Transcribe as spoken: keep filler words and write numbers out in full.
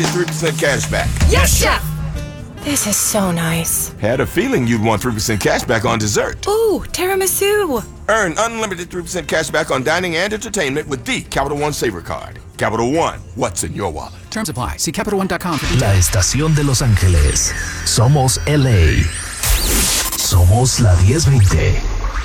three percent cash back. Yes, Chef! This is so nice. Had a feeling you'd want three percent cash back on dessert. Ooh, tiramisu. Earn unlimited three percent cash back on dining and entertainment with the Capital One Saver Card. Capital One, what's in your wallet? Terms apply. See Capital One dot com for details. La estación de Los Ángeles. Somos L A. Somos la diez veinte.